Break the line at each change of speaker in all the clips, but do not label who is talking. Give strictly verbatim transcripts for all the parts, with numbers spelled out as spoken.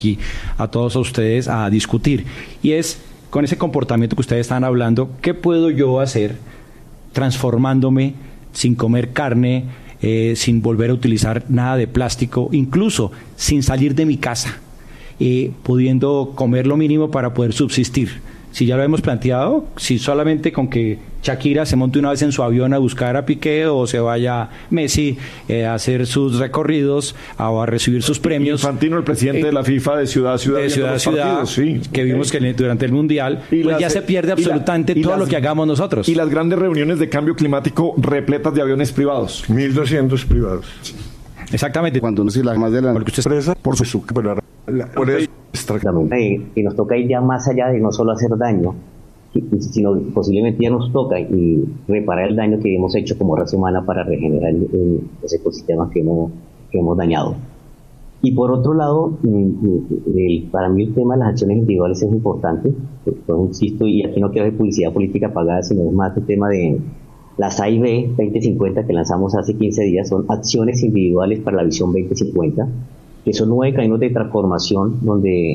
aquí a todos ustedes a discutir, y es con ese comportamiento que ustedes están hablando, ¿qué puedo yo hacer transformándome sin comer carne, eh, sin volver a utilizar nada de plástico, incluso sin salir de mi casa, eh, pudiendo comer lo mínimo para poder subsistir? Si ya lo hemos planteado, si solamente con que Shakira se monte una vez en su avión a buscar a Piqué, o se vaya Messi eh, a hacer sus recorridos o a recibir sus premios.
Infantino, el presidente eh, de la FIFA de ciudad a ciudad.
De ciudad a ciudad, partidos, sí. Que vimos que durante el Mundial, pues las, ya se pierde absolutamente la, todo las, lo que hagamos nosotros.
Y las grandes reuniones de cambio climático repletas de aviones privados.
mil doscientos privados.
Exactamente.
Cuando no se la más de la
porque usted expresa por su por, la, por eso
y, y nos toca ir ya más allá de no solo hacer daño, sino posiblemente ya nos toca y reparar el daño que hemos hecho como raza humana para regenerar el, el, los ecosistemas que hemos, que hemos dañado. Y por otro lado, el, para mí el tema de las acciones individuales es importante, pues, insisto, y aquí no quiero hacer publicidad política pagada, sino es más el tema de las A I B veinte cincuenta que lanzamos hace quince días. Son acciones individuales para la visión veinte cincuenta, que son nueve caminos de transformación donde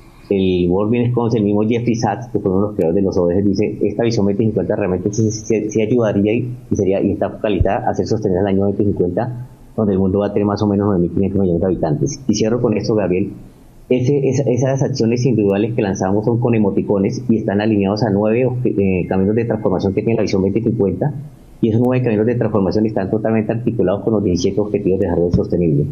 el World Business Council, el mismo Jeffrey Sachs, que fue uno de los creadores de los O D G, dice esta visión veinte cincuenta realmente sí, sí, sí ayudaría y, y sería y está focalizada a hacer sostener el año veinte cincuenta, donde el mundo va a tener más o menos nueve mil quinientos millones de habitantes. Y cierro con esto, Gabriel. Ese, esa, esas acciones individuales que lanzamos son con emoticones y están alineados a nueve eh, caminos de transformación que tiene la visión veinte cincuenta, y esos nueve caminos de transformación están totalmente articulados con los diecisiete objetivos de desarrollo sostenible.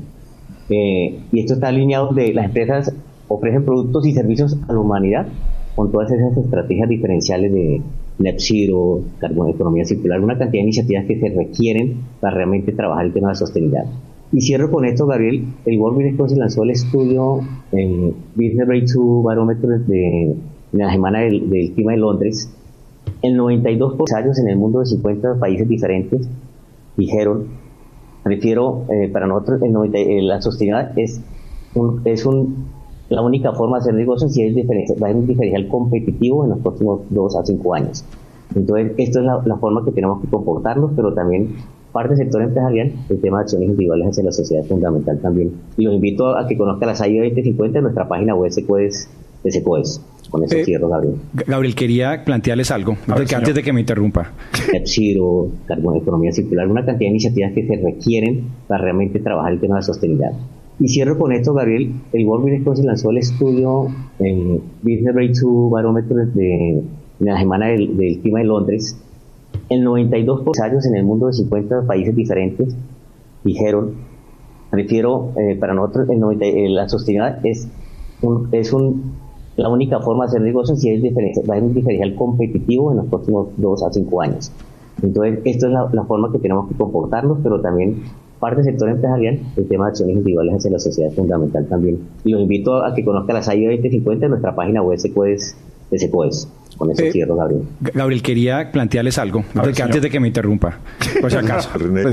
Eh, y esto está alineado de las empresas ofrecen productos y servicios a la humanidad con todas esas estrategias diferenciales de net zero, carbono, economía circular, una cantidad de iniciativas que se requieren para realmente trabajar el tema de sostenibilidad. Y cierro con esto, Gabriel. El World Business Council lanzó el estudio en Business Breakthrough Barometer de, de la semana del, del clima de Londres. El noventa y dos por ciento de empresarios en el mundo de cincuenta países diferentes dijeron, refiero, eh, para nosotros el noventa, eh, la sostenibilidad es un, es un la única forma de hacer negocios, y es diferencial, va a ser un diferencial competitivo en los próximos dos a cinco años. Entonces, esto es la, la forma que tenemos que comportarnos, pero también parte del sector empresarial, el tema de acciones individuales hacia la sociedad es fundamental también. Y los invito a que conozcan las A I B veinte cincuenta en nuestra página web Secoes, de Secoes. Con eso eh, cierro, Gabriel.
Gabriel, quería plantearles algo, antes, ver, antes de que me interrumpa.
Net zero, carbono, economía circular, una cantidad de iniciativas que se requieren para realmente trabajar el tema de sostenibilidad. Y cierro con esto, Gabriel. El World Business Council lanzó el estudio en Business Breakthrough Barometer de, de la semana del, del clima de Londres. El noventa y dos por ciento de empresarios en el mundo de cincuenta países diferentes dijeron, refiero, eh, para nosotros el noventa, eh, la sostenibilidad es un, es un, la única forma de hacer negocios, y es diferencial, va a ser un diferencial competitivo en los próximos dos a cinco años. Entonces, esto es la, la forma que tenemos que comportarnos, pero también parte del sector empresarial, el tema de acciones individuales hacia la sociedad es fundamental también. Y los invito a que conozcan las A I B veinte cincuenta en nuestra página web Secoes, de Secoes. Con eso eh, cierro, Gabriel.
Gabriel, quería plantearles algo, antes, ver, que, antes de que me interrumpa, por si acaso.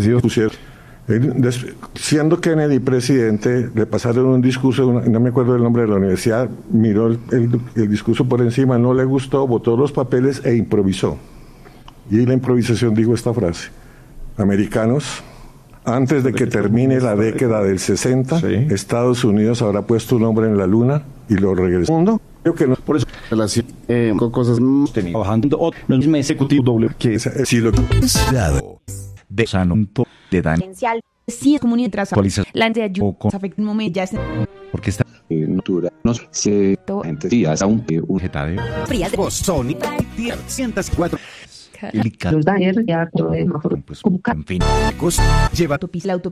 Siendo Kennedy presidente, le pasaron un discurso, una, no me acuerdo el nombre de la universidad, miró el, el, el discurso por encima, no le gustó, botó los papeles e improvisó. Y la improvisación dijo esta frase: americanos, antes de que termine la década del sesenta, sí, Estados Unidos habrá puesto un hombre en la luna y lo regresó al mundo. Creo que no, por eso
las eh, cosas
trabajando los meses ejecutivo doble
que es si lo
de santo de daño
si es comunidad tras la ayuda afecta un momento ya
porque está
natura no se entendías aunque un
vegetal
frías
de Sony ciento cuatro
los daños ya pues
en fin lleva
la